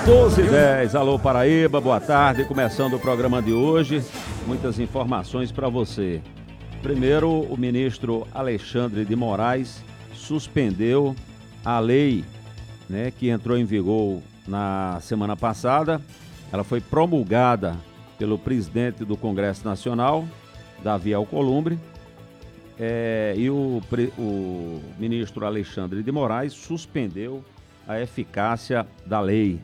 12h10, alô Paraíba, boa tarde, começando o programa de hoje, muitas informações para você. Primeiro, o ministro Alexandre de Moraes suspendeu a lei, que entrou em vigor na semana passada. Ela foi promulgada pelo presidente do Congresso Nacional, Davi Alcolumbre, e o ministro Alexandre de Moraes suspendeu a eficácia da lei.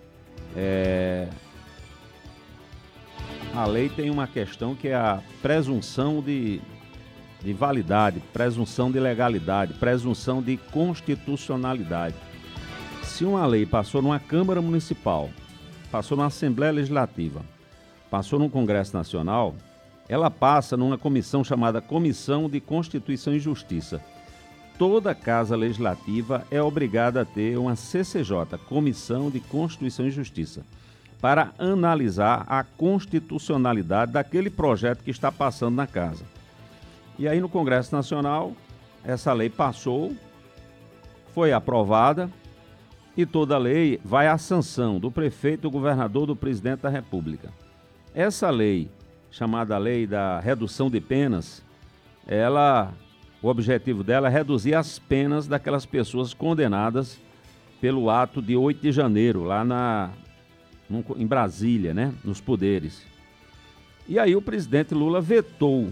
A lei tem uma questão que é a presunção de validade, presunção de legalidade, presunção de constitucionalidade. Se uma lei passou numa Câmara Municipal, passou numa Assembleia Legislativa, passou no Congresso Nacional, ela passa numa comissão chamada Comissão de Constituição e Justiça. Toda Casa Legislativa é obrigada a ter uma CCJ, Comissão de Constituição e Justiça, para analisar a constitucionalidade daquele projeto que está passando na Casa. E aí no Congresso Nacional, essa lei passou, foi aprovada e toda lei vai à sanção do prefeito, do governador, do presidente da República. Essa lei, chamada Lei da Redução de Penas, o objetivo dela é reduzir as penas daquelas pessoas condenadas pelo ato de 8 de janeiro, lá em Brasília, nos poderes. E aí o presidente Lula vetou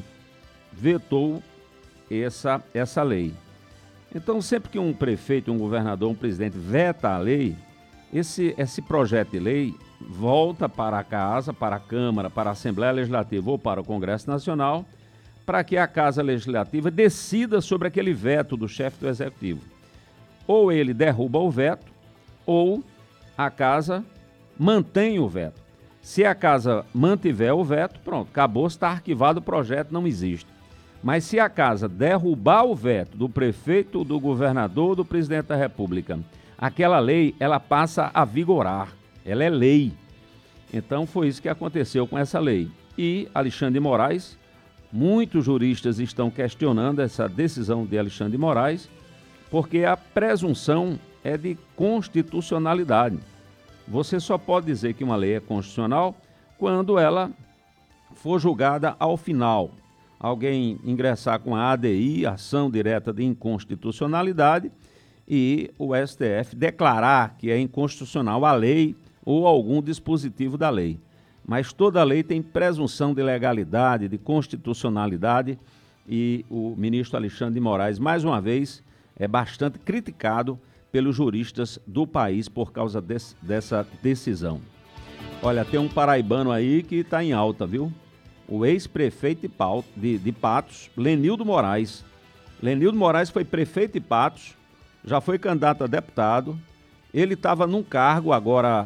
essa lei. Então, sempre que um prefeito, um governador, um presidente veta a lei, esse projeto de lei volta para a Casa, para a Câmara, para a Assembleia Legislativa ou para o Congresso Nacional, para que a Casa Legislativa decida sobre aquele veto do chefe do Executivo. Ou ele derruba o veto, ou a Casa mantém o veto. Se a Casa mantiver o veto, pronto, acabou, está arquivado o projeto, não existe. Mas se a Casa derrubar o veto do prefeito, do governador, do presidente da República, aquela lei, ela passa a vigorar, ela é lei. Então foi isso que aconteceu com essa lei. E Alexandre de Moraes, muitos juristas estão questionando essa decisão de Alexandre de Moraes, porque a presunção é de constitucionalidade. Você só pode dizer que uma lei é constitucional quando ela for julgada ao final. Alguém ingressar com a ADI, ação direta de inconstitucionalidade, e o STF declarar que é inconstitucional a lei ou algum dispositivo da lei. Mas toda lei tem presunção de legalidade, de constitucionalidade, e o ministro Alexandre de Moraes, mais uma vez, é bastante criticado pelos juristas do país por causa dessa decisão. Olha, tem um paraibano aí que está em alta, viu? O ex-prefeito de Patos, Lenildo Moraes. Lenildo Moraes foi prefeito de Patos, já foi candidato a deputado. Ele estava num cargo agora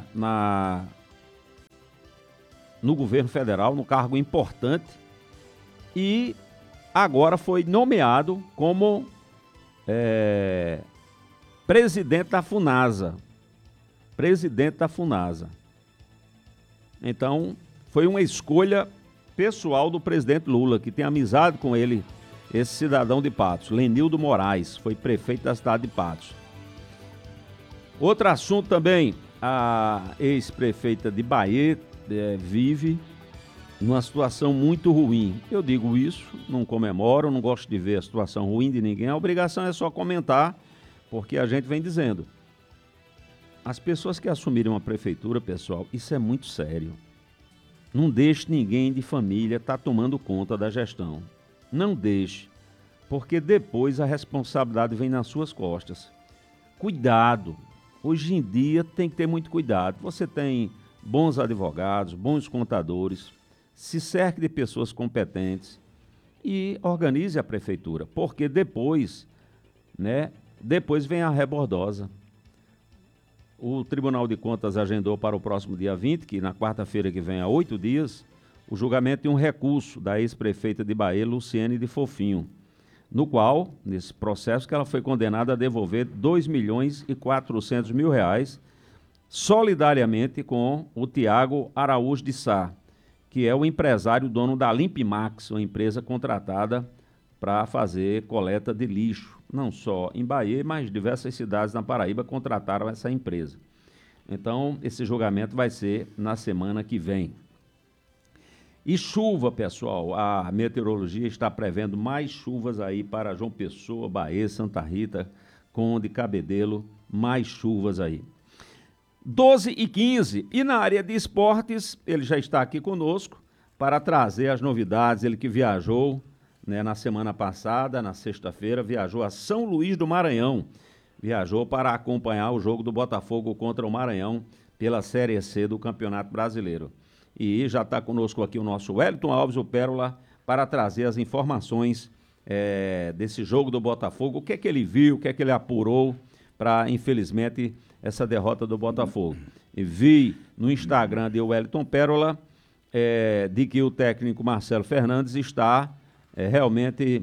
no governo federal, num cargo importante, e agora foi nomeado como presidente da FUNASA. Presidente da FUNASA. Então, foi uma escolha pessoal do presidente Lula, que tem amizade com ele, esse cidadão de Patos, Lenildo Moraes, foi prefeito da cidade de Patos. Outro assunto também, a ex-prefeita de Bahia vive numa situação muito ruim. Eu digo isso, não comemoro, não gosto de ver a situação ruim de ninguém, a obrigação é só comentar, porque a gente vem dizendo. As pessoas que assumirem uma prefeitura, pessoal, isso é muito sério. Não deixe ninguém de família estar tomando conta da gestão. Não deixe, porque depois a responsabilidade vem nas suas costas. Cuidado. Hoje em dia tem que ter muito cuidado. Você tem bons advogados, bons contadores, se cerque de pessoas competentes e organize a prefeitura, porque depois vem a rebordosa. O Tribunal de Contas agendou para o próximo dia 20, que na quarta-feira que vem, há 8 dias, o julgamento de um recurso da ex-prefeita de Bahia, Luciene de Fofinho, no qual, nesse processo, que ela foi condenada a devolver R$2.400.000, solidariamente com o Tiago Araújo de Sá, que é o empresário dono da Limpimax, uma empresa contratada para fazer coleta de lixo, não só em Bahia, mas diversas cidades na Paraíba contrataram essa empresa. Então, esse julgamento vai ser na semana que vem. E chuva, pessoal, a meteorologia está prevendo mais chuvas aí para João Pessoa, Bahia, Santa Rita, Conde, Cabedelo, mais chuvas aí. 12h15, e na área de esportes, ele já está aqui conosco para trazer as novidades, ele que viajou, né, na semana passada, na sexta-feira, viajou a São Luís do Maranhão, viajou para acompanhar o jogo do Botafogo contra o Maranhão pela Série C do Campeonato Brasileiro. E já está conosco aqui o nosso Wellington Alves, o Pérola, para trazer as informações desse jogo do Botafogo, o que é que ele viu, o que é que ele apurou para, infelizmente, essa derrota do Botafogo. E vi no Instagram de Wellington Pérola de que o técnico Marcelo Fernandes está realmente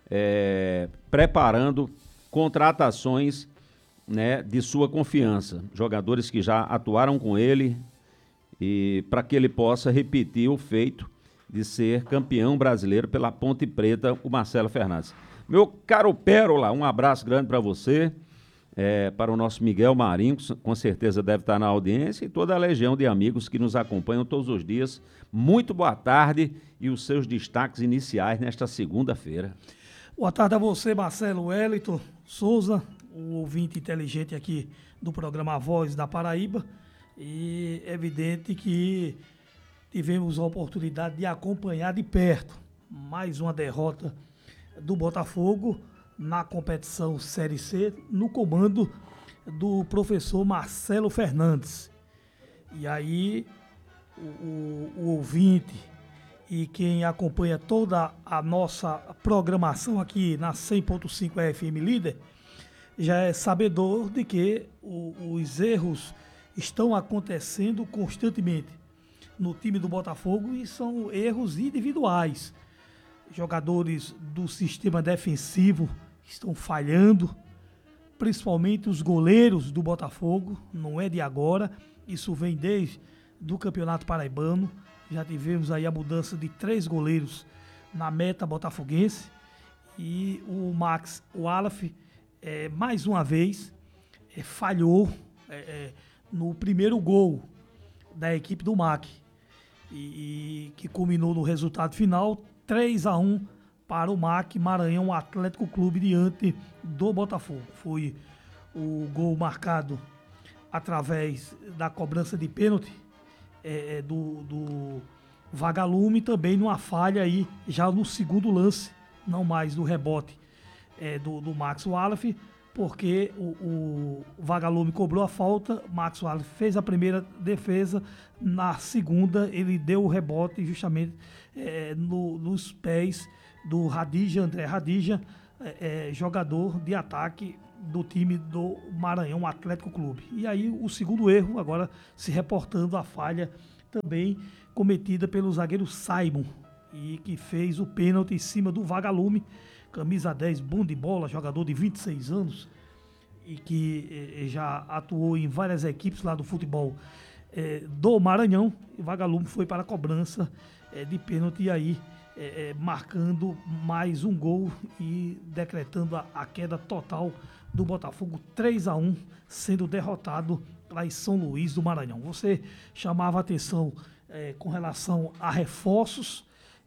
preparando contratações, né, de sua confiança, jogadores que já atuaram com ele, e para que ele possa repetir o feito de ser campeão brasileiro pela Ponte Preta, o Marcelo Fernandes. Meu caro Pérola, um abraço grande para você, para o nosso Miguel Marinho, que com certeza deve estar na audiência, e toda a legião de amigos que nos acompanham todos os dias. Muito boa tarde e os seus destaques iniciais nesta segunda-feira. Boa tarde a você, Marcelo Wellington Souza, o ouvinte inteligente aqui do programa A Voz da Paraíba. E é evidente que tivemos a oportunidade de acompanhar de perto mais uma derrota do Botafogo na competição Série C, no comando do professor Marcelo Fernandes. E aí o ouvinte e quem acompanha toda a nossa programação aqui na 100.5 FM Líder já é sabedor de que os erros estão acontecendo constantemente no time do Botafogo e são erros individuais. Jogadores do sistema defensivo estão falhando, principalmente os goleiros do Botafogo, não é de agora, isso vem desde o Campeonato Paraibano. Já tivemos aí a mudança de 3 goleiros na meta botafoguense e o Max Wallace, mais uma vez, falhou no primeiro gol da equipe do MAC, e que culminou no resultado final 3-1 para o MAC Maranhão Atlético Clube diante do Botafogo. Foi o gol marcado através da cobrança de pênalti do Vagalume, também numa falha aí já no segundo lance, não mais do rebote do Max Wallace, porque o Vagalume cobrou a falta, Max Wallace fez a primeira defesa, na segunda ele deu o rebote justamente nos pés do Radija, André Radija, jogador de ataque do time do Maranhão Atlético Clube. E aí o segundo erro, agora se reportando a falha também cometida pelo zagueiro Simon, e que fez o pênalti em cima do Vagalume, camisa 10, bom de bola, jogador de 26 anos e que já atuou em várias equipes lá do futebol do Maranhão. E Vagalume foi para a cobrança de pênalti e aí marcando mais um gol e decretando a queda total do Botafogo, 3-1, sendo derrotado lá em São Luís do Maranhão. Você chamava a atenção com relação a reforços,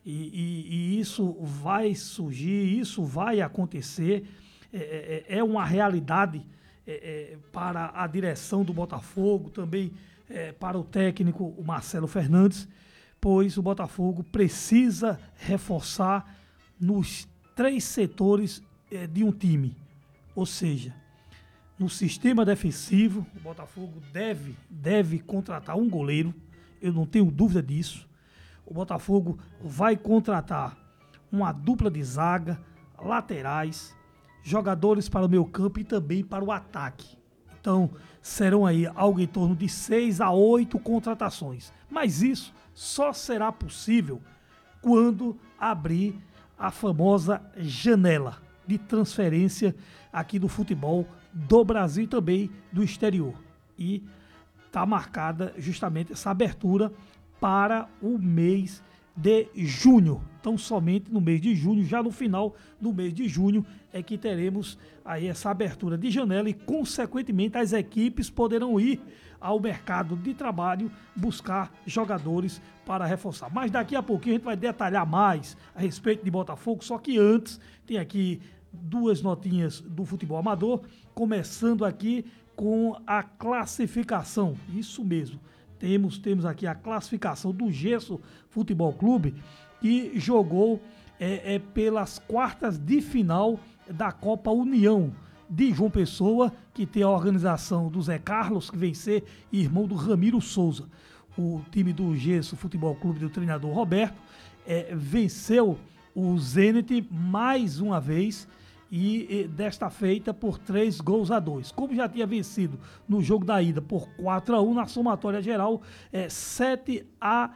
e isso vai surgir, isso vai acontecer, é uma realidade para a direção do Botafogo, também para o técnico o Marcelo Fernandes, pois o Botafogo precisa reforçar nos 3 setores de um time, ou seja, no sistema defensivo. O Botafogo deve contratar um goleiro, eu não tenho dúvida disso. O Botafogo vai contratar uma dupla de zaga, laterais, jogadores para o meio campo e também para o ataque. Então, serão aí algo em torno de 6 a 8 contratações. Mas isso só será possível quando abrir a famosa janela de transferência aqui do futebol do Brasil e também do exterior. E está marcada justamente essa abertura para o mês de junho. Então, somente no mês de junho, já no final do mês de junho, é que teremos aí essa abertura de janela e, consequentemente, as equipes poderão ir ao mercado de trabalho buscar jogadores para reforçar. Mas daqui a pouquinho a gente vai detalhar mais a respeito de Botafogo, só que antes tem aqui duas notinhas do futebol amador, começando aqui com a classificação. Isso mesmo. Temos aqui a classificação do Gesso Futebol Clube, que jogou pelas quartas de final da Copa União de João Pessoa, que tem a organização do Zé Carlos, que vem ser irmão do Ramiro Souza. O time do Gesso Futebol Clube do treinador Roberto venceu o Zenit mais uma vez, e desta feita por 3-2. Como já tinha vencido no jogo da ida por 4-1, na somatória geral, 7-3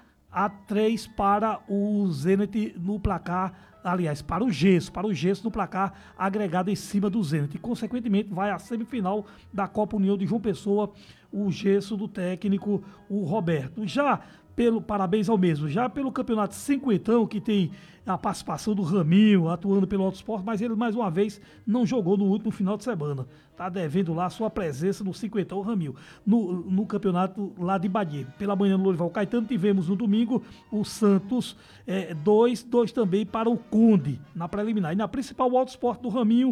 para o Zenit no placar, aliás, para o Gesso no placar agregado em cima do Zenit. E, consequentemente, vai à semifinal da Copa União de João Pessoa, o Gesso do técnico, o Roberto. Parabéns ao mesmo, já pelo campeonato cinquentão, que tem a participação do Raminho atuando pelo Auto Esporte, mas ele mais uma vez não jogou no último final de semana. Está devendo lá sua presença no cinquentão, Raminho, no campeonato lá de Badia. Pela manhã no Lourival Caetano tivemos no domingo o Santos 2 também para o Conde na preliminar. E na principal, o Auto Esporte do Raminho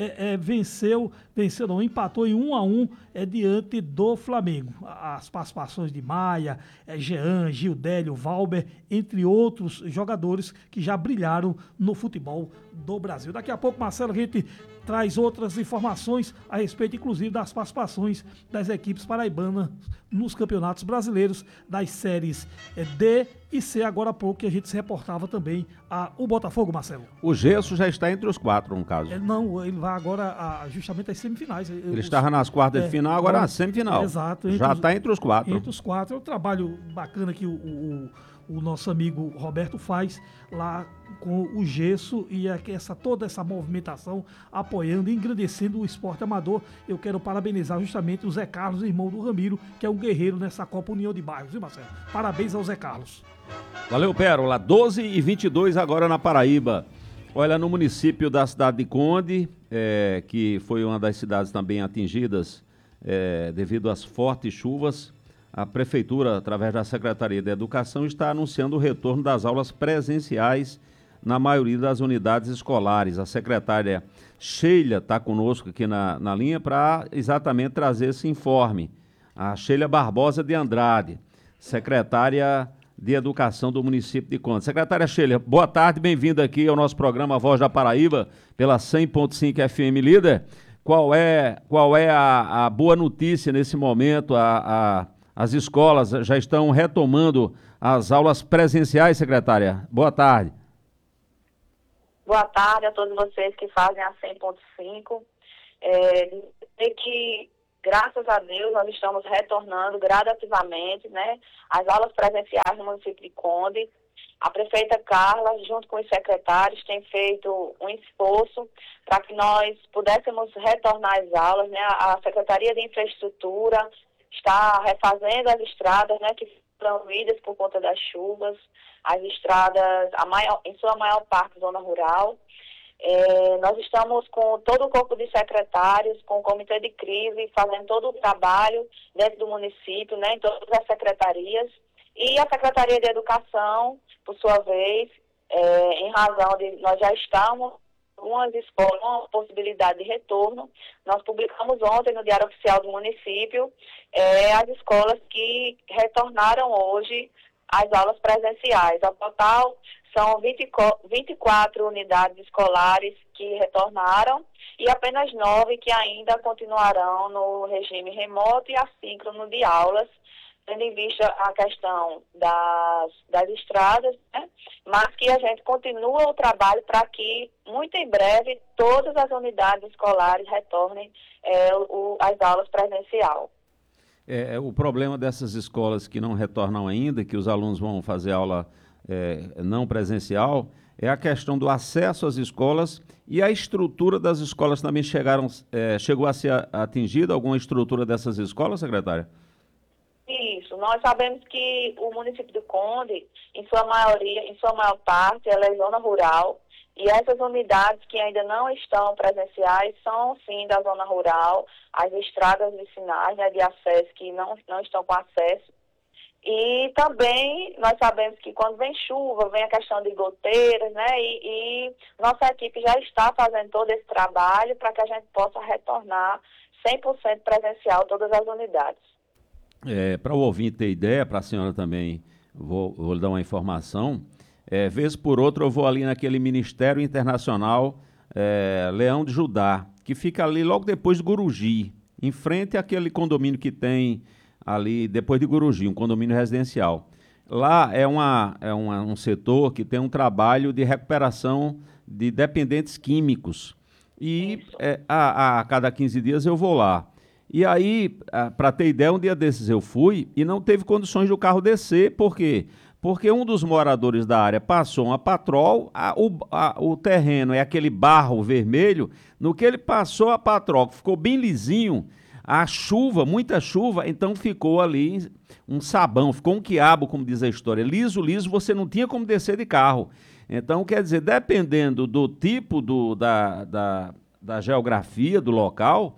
empatou em 1-1 diante do Flamengo. As participações de Maia, Jean, Gildélio, Valber, entre outros jogadores que já brilharam no futebol do Brasil. Daqui a pouco, Marcelo, a gente traz outras informações a respeito, inclusive, das participações das equipes paraibanas nos campeonatos brasileiros das séries D e C. Agora há pouco que a gente se reportava também o Botafogo, Marcelo. O Gesso já está entre os 4, no caso. Não, ele vai agora justamente às semifinais. Ele estava nas quartas de final, agora na semifinal. Exato. Já está entre os 4. Entre os 4. É um trabalho bacana que o nosso amigo Roberto faz lá com o Gesso e toda essa movimentação apoiando e engrandecendo o esporte amador. Eu quero parabenizar justamente o Zé Carlos, irmão do Ramiro, que é um guerreiro nessa Copa União de Bairros, viu, Marcelo? Parabéns ao Zé Carlos. Valeu, Pérola. 12h22 agora na Paraíba. Olha, no município da cidade de Conde, que foi uma das cidades também atingidas devido às fortes chuvas, a Prefeitura, através da Secretaria de Educação, está anunciando o retorno das aulas presenciais na maioria das unidades escolares. A secretária Sheila está conosco aqui na linha para exatamente trazer esse informe. A Sheila Barbosa de Andrade, secretária de Educação do município de Conde. Secretária Sheila, boa tarde, bem-vinda aqui ao nosso programa Voz da Paraíba, pela 100.5 FM Líder. Qual é a boa notícia nesse momento? As escolas já estão retomando as aulas presenciais, secretária. Boa tarde. Boa tarde a todos vocês que fazem a 100.5. Que, graças a Deus, nós estamos retornando gradativamente, né, as aulas presenciais no município de Conde. A prefeita Carla, junto com os secretários, tem feito um esforço para que nós pudéssemos retornar às aulas, né? A Secretaria de Infraestrutura está refazendo as estradas, né, que foram ruídas por conta das chuvas, as estradas, em sua maior parte, zona rural. Nós estamos com todo o corpo de secretários, com o comitê de crise, fazendo todo o trabalho dentro do município, né, em todas as secretarias. E a Secretaria de Educação, por sua vez, em razão de nós já estamos algumas escolas, uma possibilidade de retorno. Nós publicamos ontem no Diário Oficial do município as escolas que retornaram hoje às aulas presenciais. Ao total, são 24 unidades escolares que retornaram e apenas 9 que ainda continuarão no regime remoto e assíncrono de aulas, tendo em vista a questão das estradas, né? Mas que a gente continua o trabalho para que, muito em breve, todas as unidades escolares retornem às aulas presencial. O problema dessas escolas que não retornam ainda, que os alunos vão fazer aula não presencial, é a questão do acesso às escolas e a estrutura das escolas também chegou a ser atingida, alguma estrutura dessas escolas, secretária? Isso, nós sabemos que o município do Conde, em sua maioria, em sua maior parte, ela é zona rural, e essas unidades que ainda não estão presenciais são, sim, da zona rural, as estradas vicinais, né, de acesso que não estão com acesso. E também nós sabemos que quando vem chuva, vem a questão de goteiras, né, e nossa equipe já está fazendo todo esse trabalho para que a gente possa retornar 100% presencial todas as unidades. Para o ouvinte ter ideia, para a senhora também, vou lhe dar uma informação. Vez por outra eu vou ali naquele Ministério Internacional Leão de Judá, que fica ali logo depois de Guruji, em frente àquele condomínio que tem ali depois de Guruji, um condomínio residencial. Lá é um setor que tem um trabalho de recuperação de dependentes químicos. E a cada 15 dias eu vou lá. E aí, para ter ideia, um dia desses eu fui e não teve condições do carro descer. Por quê? Porque um dos moradores da área passou uma patrol, o terreno é aquele barro vermelho, no que ele passou a patrol, ficou bem lisinho, a chuva, muita chuva, então ficou ali um sabão, ficou um quiabo, como diz a história, liso, você não tinha como descer de carro. Então, quer dizer, dependendo do tipo da geografia do local,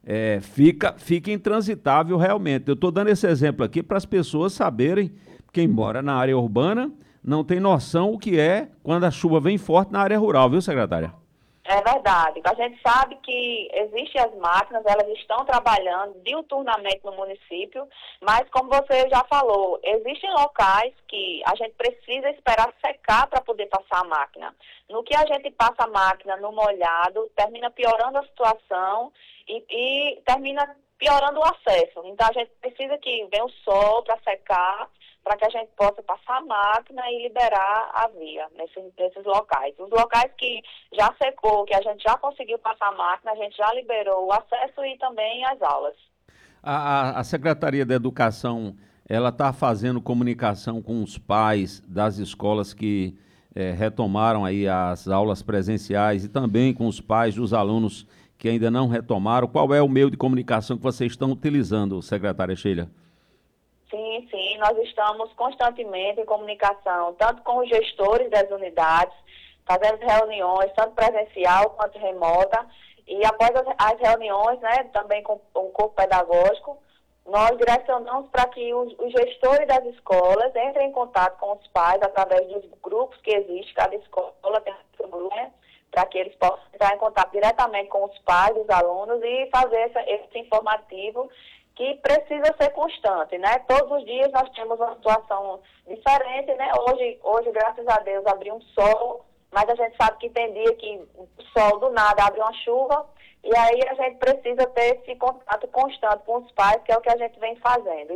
fica intransitável realmente. Eu estou dando esse exemplo aqui para as pessoas saberem. Quem mora na área urbana não tem noção o que é quando a chuva vem forte na área rural, viu, secretária? É verdade. A gente sabe que existem as máquinas, elas estão trabalhando diuturnamente no município, mas como você já falou, existem locais que a gente precisa esperar secar para poder passar a máquina. No que a gente passa a máquina no molhado, termina piorando a situação e termina piorando o acesso. Então a gente precisa que venha o sol para secar, para que a gente possa passar a máquina e liberar a via nesses locais. Os locais que já secou, que a gente já conseguiu passar a máquina, a gente já liberou o acesso e também as aulas. A Secretaria da Educação, ela está fazendo comunicação com os pais das escolas que retomaram aí as aulas presenciais e também com os pais dos alunos que ainda não retomaram. Qual é o meio de comunicação que vocês estão utilizando, secretária Sheila? Sim, nós estamos constantemente em comunicação, tanto com os gestores das unidades, fazemos reuniões, tanto presencial quanto remota, e após as reuniões, né, também com o corpo pedagógico, nós direcionamos para que os gestores das escolas entrem em contato com os pais através dos grupos que existem, cada escola tem um grupo, né, para que eles possam entrar em contato diretamente com os pais dos alunos e fazer esse informativo que precisa ser constante, né? Todos os dias nós temos uma situação diferente, né? Hoje, graças a Deus, abriu um sol, mas a gente sabe que tem dia que o sol do nada abre uma chuva, e aí a gente precisa ter esse contato constante com os pais, que é o que a gente vem fazendo.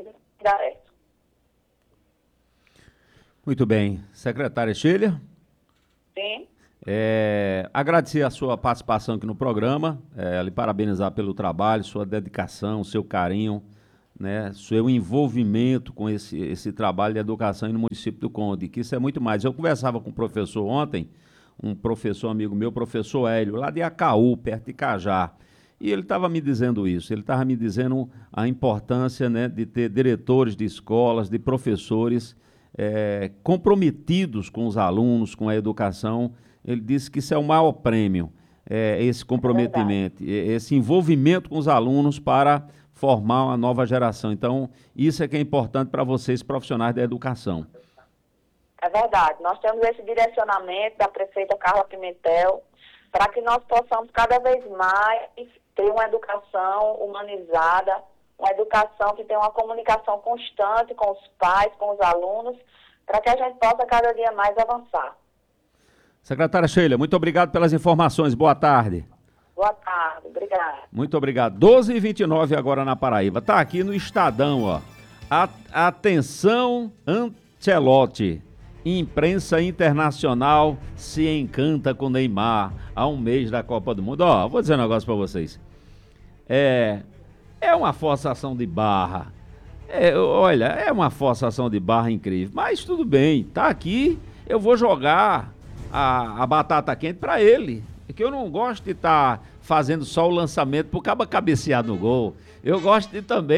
Muito bem. Secretária Sheila? Sim. Agradecer a sua participação aqui no programa, lhe parabenizar pelo trabalho, sua dedicação, seu carinho, né, seu envolvimento com esse trabalho de educação no município do Conde, que isso é muito mais. Eu conversava com um professor ontem, um professor amigo meu, professor Hélio, lá de Acaú, perto de Cajá, e ele estava me dizendo isso, ele estava me dizendo a importância, né, de ter diretores de escolas, de professores comprometidos com os alunos, com a educação. Ele disse que isso é o maior prêmio, esse comprometimento, esse envolvimento com os alunos para formar uma nova geração. Então, isso é que é importante para vocês, profissionais da educação. É verdade. Nós temos esse direcionamento da prefeita Carla Pimentel para que nós possamos cada vez mais ter uma educação humanizada, uma educação que tenha uma comunicação constante com os pais, com os alunos, para que a gente possa cada dia mais avançar. Secretária Sheila, muito obrigado pelas informações. Boa tarde. Boa tarde, obrigado. Muito obrigado. 12h29 agora na Paraíba. Está aqui no Estadão, ó. Atenção, Ancelotti. Imprensa internacional se encanta com Neymar há um mês da Copa do Mundo. Ó, vou dizer um negócio para vocês. É uma forçação de barra. Olha, é uma forçação de barra incrível. Mas tudo bem, tá aqui. Eu vou jogar a batata quente para ele, que eu não gosto de estar fazendo só o lançamento pro cabo cabecear no gol. Eu gosto de também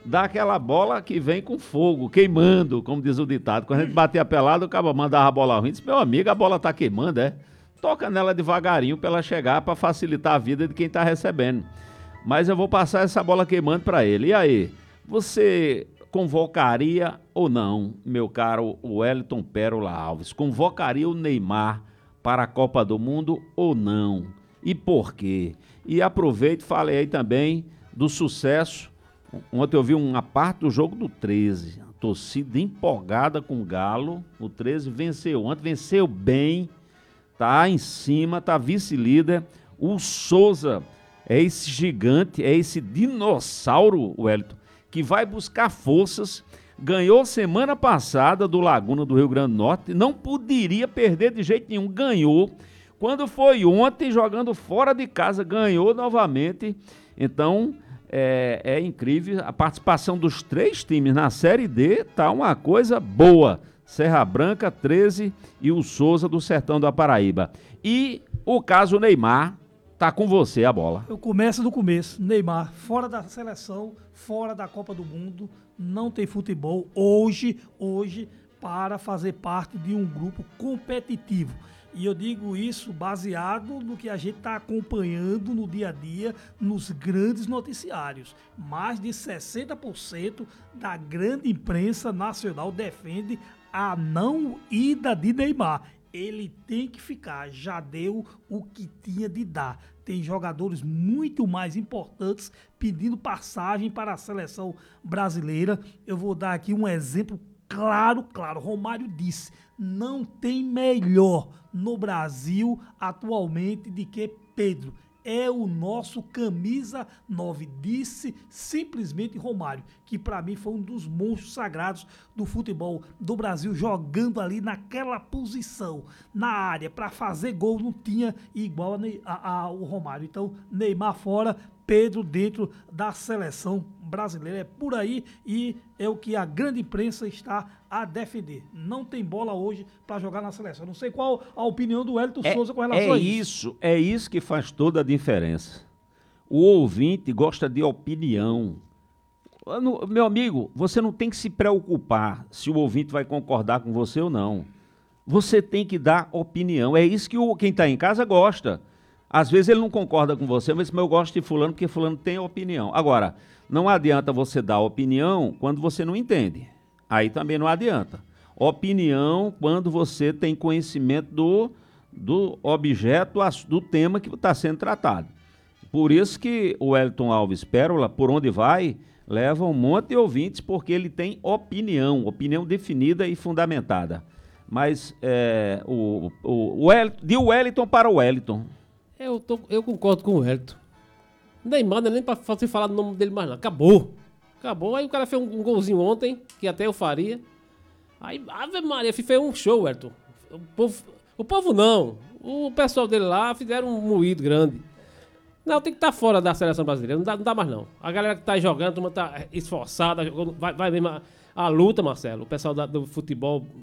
dá aquela bola que vem com fogo, queimando, como diz o ditado. Quando a gente batia pelado, o cara mandava a bola ruim, disse, meu amigo, a bola tá queimando, é? Toca nela devagarinho para ela chegar, para facilitar a vida de quem tá recebendo. Mas eu vou passar essa bola queimando para ele. E aí, você convocaria ou não, meu caro Wellington Pérola Alves, convocaria o Neymar para a Copa do Mundo ou não? E por quê? E aproveito e falei aí também do sucesso. Ontem eu vi uma parte do jogo do 13, a torcida empolgada com o Galo. O 13 venceu ontem, venceu bem, tá em cima, tá vice-líder. O Souza é esse gigante, é esse dinossauro, Wellington, que vai buscar forças. Ganhou semana passada do Laguna do Rio Grande do Norte, não poderia perder de jeito nenhum, ganhou. Quando foi ontem, jogando fora de casa, ganhou novamente. Então, é incrível. A participação dos 3 times na Série D tá uma coisa boa. Serra Branca, 13 e o Souza do Sertão da Paraíba. E o caso Neymar, tá com você a bola. Eu começo do começo. Neymar, fora da seleção, fora da Copa do Mundo, não tem futebol hoje para fazer parte de um grupo competitivo. E eu digo isso baseado no que a gente está acompanhando no dia a dia nos grandes noticiários. Mais de 60% da grande imprensa nacional defende a não ida de Neymar. Ele tem que ficar, já deu o que tinha de dar. Tem jogadores muito mais importantes pedindo passagem para a seleção brasileira. Eu vou dar aqui um exemplo claro. Romário disse, não tem melhor no Brasil atualmente de que Pedro. É o nosso camisa 9, disse simplesmente Romário, que para mim foi um dos monstros sagrados do futebol do Brasil, jogando ali naquela posição, na área, para fazer gol, não tinha igual ao Romário. Então, Neymar fora, Pedro dentro da seleção brasileira. É por aí e é o que a grande imprensa está a defender. Não tem bola hoje para jogar na seleção. Não sei qual a opinião do Wellington Souza com relação a isso. É isso que faz toda a diferença. O ouvinte gosta de opinião. Meu amigo, você não tem que se preocupar se o ouvinte vai concordar com você ou não. Você tem que dar opinião. É isso que quem está em casa gosta. Às vezes ele não concorda com você, mas eu gosto de fulano porque fulano tem opinião. Agora, não adianta você dar opinião quando você não entende. Aí também não adianta. Opinião quando você tem conhecimento do objeto, do tema que está sendo tratado. Por isso que o Wellington Alves Pérola, por onde vai, leva um monte de ouvintes, porque ele tem opinião definida e fundamentada. Mas de Wellington para o Wellington. Eu concordo com o Wellington. Neymar não é nem pra você falar do nome dele mais não. Acabou. Aí o cara fez um golzinho ontem, que até eu faria. Aí, Ave Maria, fez um show, Wellington. O povo não. O pessoal dele lá fizeram um moído grande. Não, tem que estar fora da seleção brasileira. Não dá mais não. A galera que tá jogando, a turma tá esforçada. Vai mesmo a luta, Marcelo. O pessoal do futebol